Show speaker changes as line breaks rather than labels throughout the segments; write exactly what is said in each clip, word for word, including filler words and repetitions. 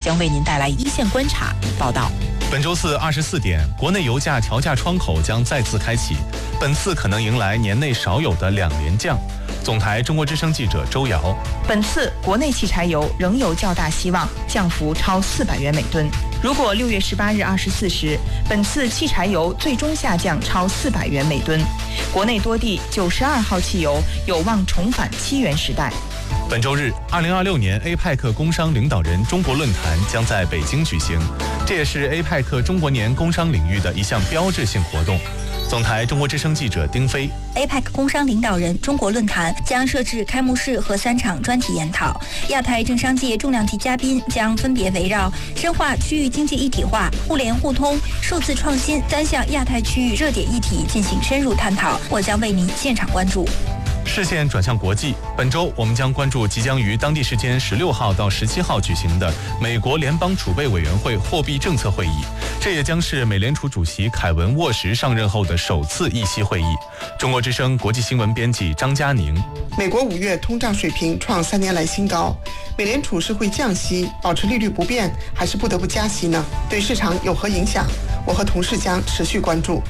将为您带来一线观察报道。
本周四二十四点，国内油价调价窗口将再次开启，本次可能迎来年内少有的两连降。总台中国之声记者周瑶，
本次国内汽柴油仍有较大希望降幅超四百元每吨。如果六月十八日二十四时，本次汽柴油最终下降超四百元每吨，国内多地九十二号汽油有望重返七元时代。
本周日，二零二六年 A P E C 工商领导人中国论坛将在北京举行，这也是 A P E C 中国年工商领域的一项标志性活动。总台中国之声记者丁飞。
A P E C 工商领导人中国论坛将设置开幕式和三场专题研讨，亚太政商界重量级嘉宾将分别围绕深化区域经济一体化、互联互通、数字创新三项亚太区域热点议题进行深入探讨，我将为您现场关注。
视线转向国际，本周我们将关注即将于当地时间十六号到十七号举行的美国联邦储备委员会货币政策会议，这也将是美联储主席凯文沃什上任后的首次议息会议。中国之声国际新闻编辑张佳宁。
美国五月通胀水平创三年来新高，美联储是会降息，保持利率不变，还是不得不加息呢？对市场有何影响？我和同事将持续关注。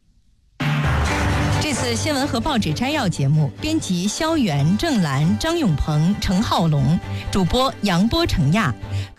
这次新闻和报纸摘要节目，编辑肖元、郑兰、张永鹏、程浩龙，主播杨波、程亚，